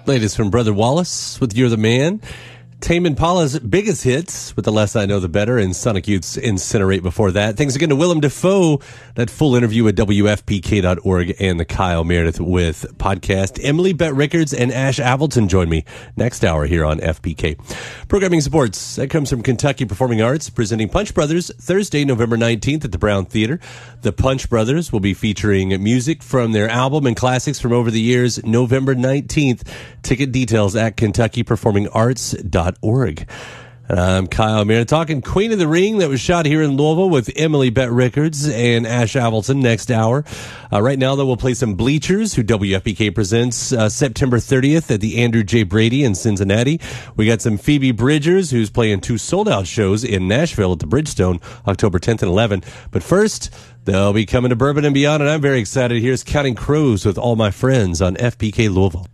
Latest from Brother Wallace with You're the Man. Tame Impala's biggest hits with The Less I Know the Better, and Sonic Youth's Incinerate before that. Thanks again to Willem Dafoe. That full interview at WFPK.org and the Kyle Meredith with podcast. Emily Bett Rickards and Ash Appleton join me next hour here on FPK. Programming supports. That comes from Kentucky Performing Arts, presenting Punch Brothers Thursday, November 19th at the Brown Theater. The Punch Brothers will be featuring music from their album and classics from over the years, November 19th. Ticket details at KentuckyPerformingArts.org. I'm Kyle Meredith talking Queen of the Ring that was shot here in Louisville with Emily Bett Rickards and Ash Appleton next hour. Right now, though, we'll play some Bleachers, who WFPK presents September 30th at the Andrew J. Brady in Cincinnati. We got some Phoebe Bridgers, who's playing 2 sold-out shows in Nashville at the Bridgestone, October 10th and 11th. But first, they'll be coming to Bourbon and Beyond, and I'm very excited. Here's Counting Crows with All My Friends on FPK Louisville.